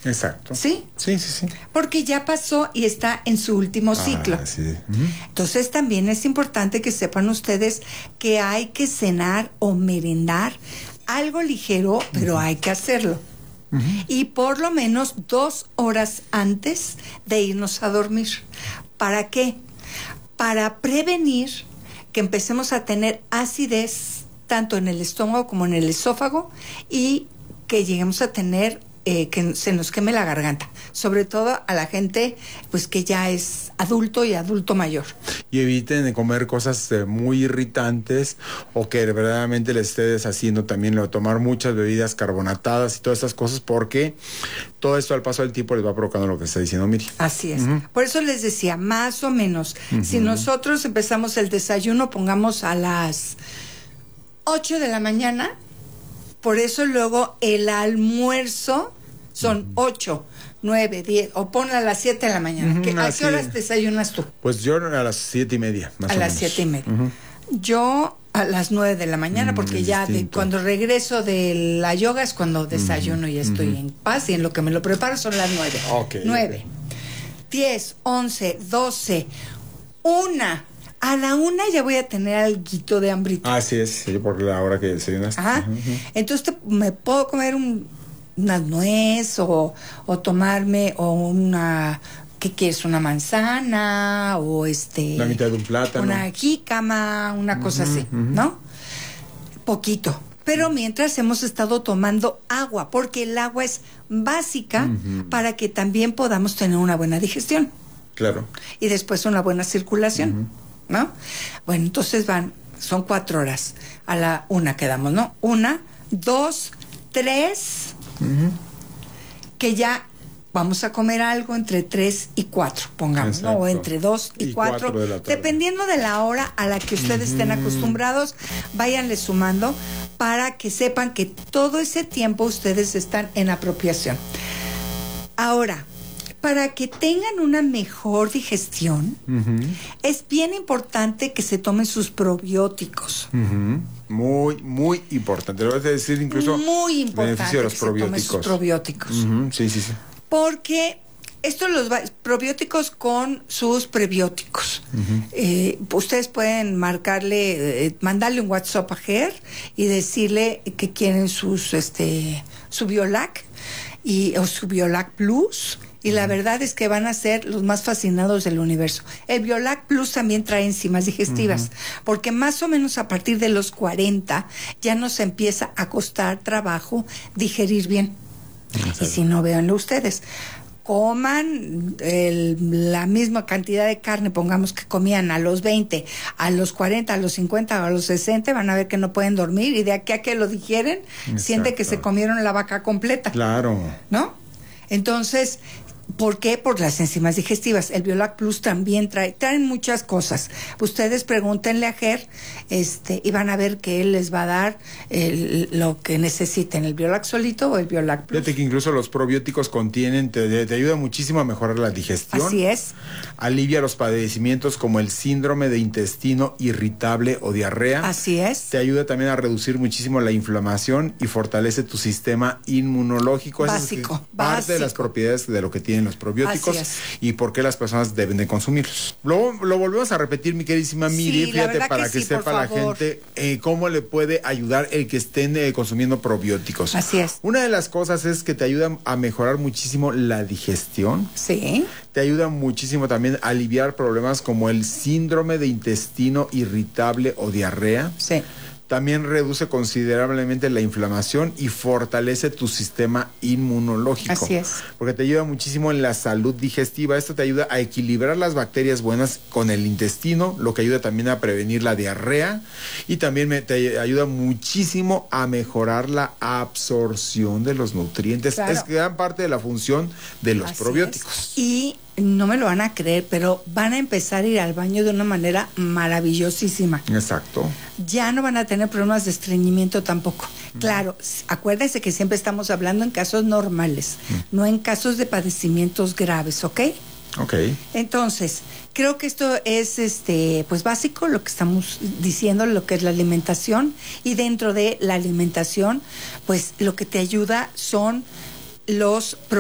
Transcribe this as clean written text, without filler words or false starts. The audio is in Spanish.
Exacto. ¿Sí? Sí, sí, sí. Porque ya pasó y está en su último ciclo. Sí. Entonces también es importante que sepan ustedes que hay que cenar o merendar algo ligero, pero hay que hacerlo. Y por lo menos 2 horas antes de irnos a dormir. ¿Para qué? Para prevenir que empecemos a tener acidez tanto en el estómago como en el esófago y que lleguemos a tener que se nos queme la garganta, sobre todo a la gente pues que ya es adulto y adulto mayor. Y eviten comer cosas muy irritantes o que verdaderamente les esté deshaciendo también tomar muchas bebidas carbonatadas y todas estas cosas, porque todo esto al paso del tiempo les va provocando lo que está diciendo Miri. Así es. Por eso les decía, más o menos, si nosotros empezamos el desayuno, pongamos a las 8 de la mañana, por eso luego el almuerzo son 8, 9, 10, o ponla a las 7 de la mañana. ¿A qué horas desayunas tú? Pues yo a las 7:30, más o menos. A las 7:30. Yo a las 9 de la mañana, porque ya cuando regreso de la yoga es cuando desayuno y estoy en paz, y en lo que me lo preparo son las 9. Okay. 9, 10, 11, 12, 1. A la 1 ya voy a tener alguito de hambrito. Así es, sí, por la hora que desayunaste. Ajá. Entonces me puedo comer una nuez o tomarme una, ¿qué quieres? Una manzana o la mitad de un plátano, una jícama, una cosa así, ¿no? Poquito. Pero mientras hemos estado tomando agua, porque el agua es básica para que también podamos tener una buena digestión. Claro. Y después una buena circulación, ¿no? Bueno, entonces son 4 horas. A la 1 quedamos, ¿no? 1, 2, 3... que ya vamos a comer algo entre 3 y 4, pongamos, ¿no? O entre 2 y 4, dependiendo de la hora a la que ustedes estén acostumbrados, váyanle sumando para que sepan que todo ese tiempo ustedes están en apropiación. Ahora, para que tengan una mejor digestión, es bien importante que se tomen sus probióticos. Muy, muy importante. Lo voy a decir incluso muy importante beneficio de los que se tomen sus probióticos. Sí, sí, sí. Porque probióticos con sus prebióticos. Ustedes pueden mandarle un WhatsApp a Ger y decirle que quieren su Biolac o su Biolac Plus. Y la verdad es que van a ser los más fascinados del universo. El Biolac Plus también trae enzimas digestivas, porque más o menos a partir de los 40 ya nos empieza a costar trabajo digerir bien. Y si no, véanlo ustedes. Coman la misma cantidad de carne, pongamos que comían a los 20, a los 40, a los 50, a los 60, van a ver que no pueden dormir, y de aquí a que lo digieren, sienten que se comieron la vaca completa. Claro. ¿No? Entonces, ¿por qué? Por las enzimas digestivas. El Biolac Plus también traen muchas cosas. Ustedes pregúntenle a Ger, y van a ver que él les va a dar lo que necesiten, el Biolac solito o el Biolac Plus. Fíjate que incluso los probióticos te ayudan muchísimo a mejorar la digestión. Así es. Alivia los padecimientos como el síndrome de intestino irritable o diarrea. Así es. Te ayuda también a reducir muchísimo la inflamación y fortalece tu sistema inmunológico. Básico. Parte de las propiedades de lo que tienen los probióticos y por qué las personas deben de consumirlos. Lo volvemos a repetir, mi queridísima Miri, fíjate, para que sepa la gente cómo le puede ayudar el que estén consumiendo probióticos. Así es. Una de las cosas es que te ayudan a mejorar muchísimo la digestión. Sí. Te ayuda muchísimo también a aliviar problemas como el síndrome de intestino irritable o diarrea. Sí. También reduce considerablemente la inflamación y fortalece tu sistema inmunológico. Así es. Porque te ayuda muchísimo en la salud digestiva. Esto te ayuda a equilibrar las bacterias buenas con el intestino, lo que ayuda también a prevenir la diarrea, y también te ayuda muchísimo a mejorar la absorción de los nutrientes. Claro. Es gran parte de la función de los probióticos. Y no me lo van a creer, pero van a empezar a ir al baño de una manera maravillosísima. Exacto. Ya no van a tener problemas de estreñimiento tampoco. Claro, acuérdense que siempre estamos hablando en casos normales, no en casos de padecimientos graves, ¿ok? Ok. Entonces, creo que esto es pues básico, lo que estamos diciendo, lo que es la alimentación, y dentro de la alimentación, pues lo que te ayuda son los